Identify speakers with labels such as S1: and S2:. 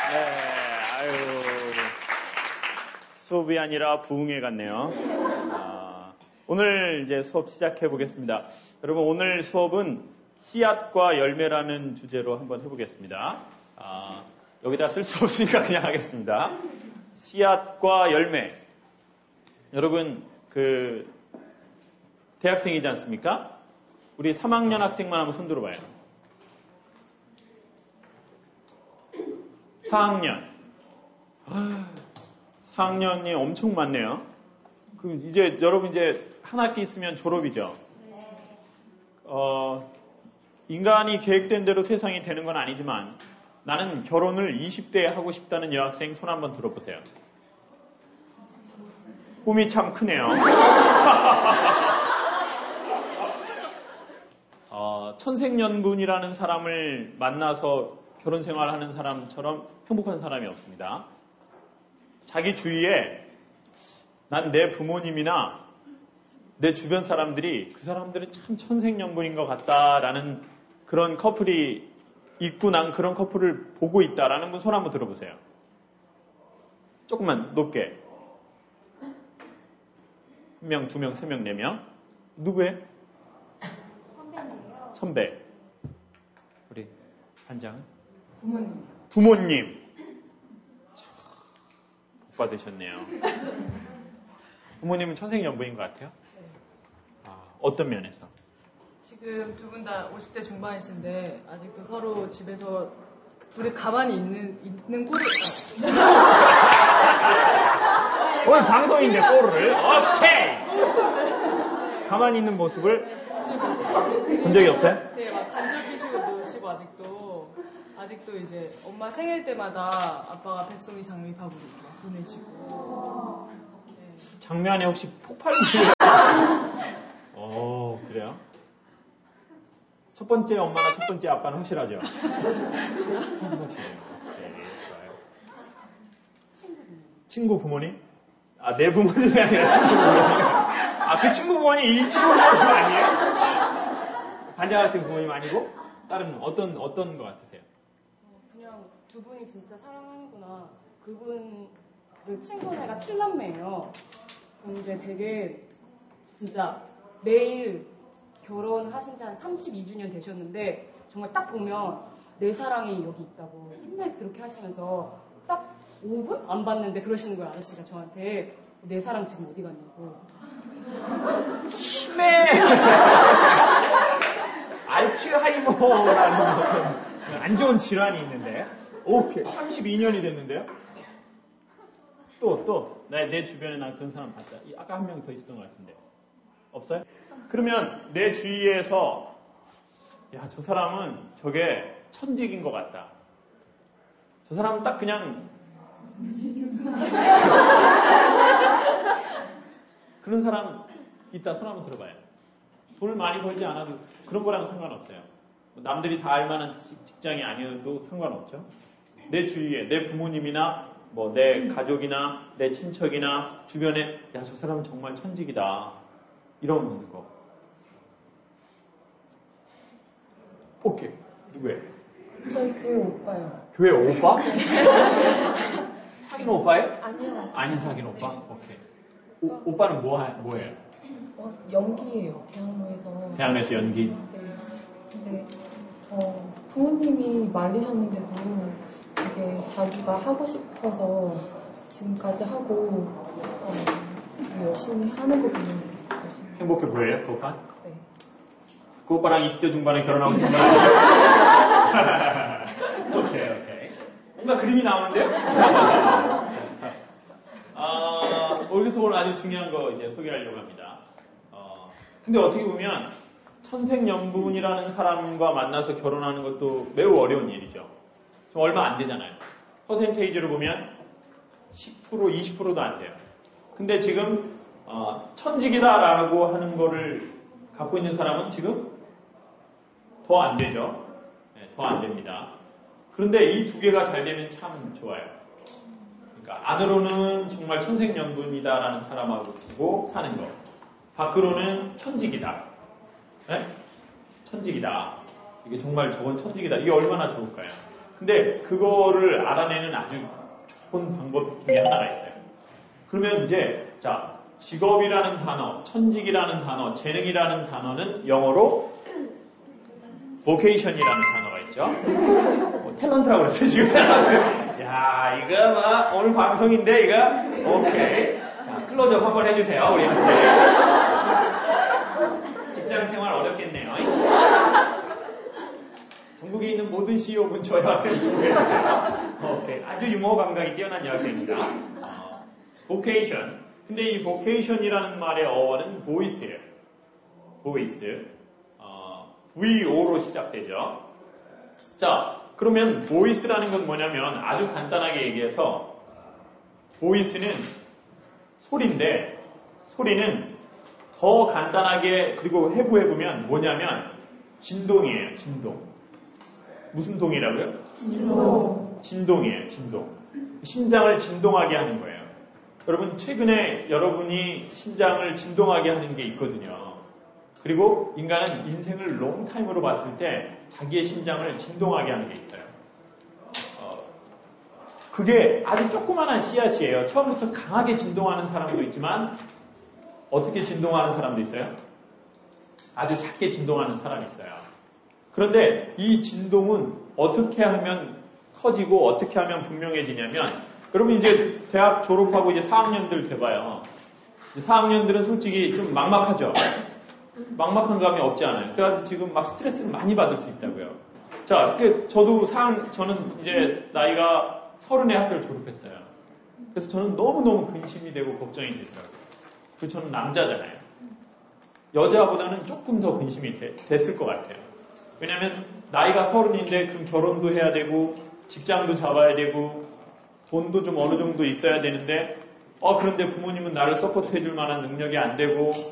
S1: 네, 아유. 수업이 아니라 부흥회 같네요. 오늘 이제 수업 시작해 보겠습니다. 여러분, 오늘 수업은 씨앗과 열매라는 주제로 한번 해보겠습니다. 여기다 쓸 수 없으니까 그냥 하겠습니다. 씨앗과 열매. 여러분, 대학생이지 않습니까? 우리 3학년 학생만 한번 손 들어봐요. 4학년. 4학년이 엄청 많네요. 여러분 한 학기 있으면 졸업이죠? 인간이 계획된 대로 세상이 되는 건 아니지만 나는 결혼을 20대에 하고 싶다는 여학생 손 한번 들어보세요. 꿈이 참 크네요. 천생연분이라는 사람을 만나서 결혼 생활하는 사람처럼 행복한 사람이 없습니다. 자기 주위에 난 내 부모님이나 내 주변 사람들이 그 사람들은 참 천생연분인 것 같다라는 그런 커플이 있고 난 그런 커플을 보고 있다라는 분 손 한번 들어보세요. 조금만 높게. 1명, 2명, 3명, 4명. 누구예요?
S2: 선배인데요.
S1: 선배. 우리 반장은?
S2: 부모님.
S1: 부모님. 복 받으셨네요. 부모님은 천생연분인 것 같아요?
S2: 네.
S1: 어떤 면에서?
S2: 지금 두 분 다 50대 중반이신데 아직도 서로 집에서 둘이 가만히 있는 꼴을
S1: 오늘 방송인데 꼴을 오케이! 가만히 있는 모습을 본 적이 없어요?
S2: 네, 막 간절히시고 노시고 아직도 이제 엄마 생일 때마다 아빠가 백송이 장미밥으로 막 보내시고. 네.
S1: 장미 안에 혹시 폭발이 그래요? 첫 번째 엄마나 첫 번째 아빠는 확실하죠? 확실해요. 네, 좋아요. 친구 부모님? 내 부모님이 아니라 친구 부모님. 그 친구 부모님 이 친구 부모님 아니에요? 반장학생 부모님 아니고? 다른 어떤 것 같으세요?
S2: 그냥 두 분이 진짜 사랑하는구나. 그 친구 나이가 7남매예요. 근데 되게 진짜 매일 결혼하신 지 한 32주년 되셨는데 정말 딱 보면 내 사랑이 여기 있다고 맨날 그렇게 하시면서 딱 5분 안 봤는데 그러시는 거예요. 아저씨가 저한테 내 사랑 지금 어디 갔냐고.
S1: 심해. 알츠하이머라는 안 좋은 질환이 있는데. 오케이. 32년이 됐는데요. 내 주변에 나 그런 사람 봤다. 아까 한 명 더 있었던 것 같은데. 없어요? 그러면 내 주위에서 저 사람은 저게 천직인 것 같다. 저 사람은 딱 그냥 그런 사람 있다. 손 한번 들어봐요. 돈을 많이 벌지 않아도 그런 거랑 상관없어요. 남들이 다 알만한 직장이 아니어도 상관없죠. 내 주위에 내 부모님이나 내 가족이나 내 친척이나 주변에 저 사람은 정말 천직이다. 이런 거. 오케이. 누구예요?
S2: 저희 교회 오빠요.
S1: 교회 오빠? 사귄 오빠예요?
S2: 아니요.
S1: 아닌 사귄 오빠? 오케이. 오빠는 뭐예요?
S3: 연기예요. 대학로에서.
S1: 대학로에서 연기?
S3: 네. 근데 부모님이 말리셨는데도 되게 자기가 하고 싶어서 지금까지 하고 열심히 하는 거 보면
S1: 행복해 보여요? 그 오빠?
S3: 네.
S1: 그 오빠랑 20대 중반에 결혼하고 싶은 거 오케이. 뭔가 그림이 나오는데요? 여기서 오늘 아주 중요한 거 이제 소개하려고 합니다. 근데 어떻게 보면 천생연분이라는 사람과 만나서 결혼하는 것도 매우 어려운 일이죠. 좀 얼마 안 되잖아요. 퍼센테이지로 보면 10%, 20%도 안 돼요. 근데 지금 천직이다라고 하는 거를 갖고 있는 사람은 지금 더 안 되죠. 네, 더 안 됩니다. 그런데 이 두 개가 잘 되면 참 좋아요. 그러니까 안으로는 정말 천생연분이다라는 사람하고 사는 거. 밖으로는 천직이다. 네? 천직이다. 이게 정말 저건 천직이다. 이게 얼마나 좋을까요? 근데 그거를 알아내는 아주 좋은 방법 중에 하나가 있어요. 그러면 이제 자 직업이라는 단어, 천직이라는 단어, 재능이라는 단어는 영어로 vocation이라는 단어가 있죠. 탤런트라고 그랬어요 지금. 야 이거 막 오늘 방송인데 이거 오케이. 자 클로즈업 한번 해주세요 우리 학생. 직장생활 어렵겠네요. 전국에 있는 모든 CEO분 저희 학생 준비해주세요. 오케이. 아주 유머 감각이 뛰어난 여학생입니다. vocation. 근데 이 vocation이라는 말의 어원은 voice예요. voice. VO로 시작되죠. 자, 그러면 voice라는 건 뭐냐면 아주 간단하게 얘기해서 voice는 소리인데 소리는 더 간단하게 그리고 해부해보면 뭐냐면 진동이에요. 진동. 무슨 동이라고요? 진동이에요. 진동. 심장을 진동하게 하는 거예요. 여러분 최근에 여러분이 심장을 진동하게 하는 게 있거든요. 그리고 인간은 인생을 롱타임으로 봤을 때 자기의 심장을 진동하게 하는 게 있어요. 그게 아주 조그만한 씨앗이에요. 처음부터 강하게 진동하는 사람도 있지만 어떻게 진동하는 사람도 있어요? 아주 작게 진동하는 사람이 있어요. 그런데 이 진동은 어떻게 하면 커지고 어떻게 하면 분명해지냐면 그러면 이제 대학 졸업하고 이제 4학년들 돼봐요. 4학년들은 솔직히 좀 막막하죠. 막막한 감이 없지 않아요. 그래서 지금 막 스트레스를 많이 받을 수 있다고요. 자, 저는 이제 나이가 30에 학교를 졸업했어요. 그래서 저는 너무너무 근심이 되고 걱정이 되더라고요. 그리고 저는 남자잖아요. 여자보다는 조금 더 근심이 됐을 것 같아요. 왜냐면 나이가 30인데 그럼 결혼도 해야 되고 직장도 잡아야 되고 돈도 좀 어느 정도 있어야 되는데 그런데 부모님은 나를 서포트 해줄 만한 능력이 안 되고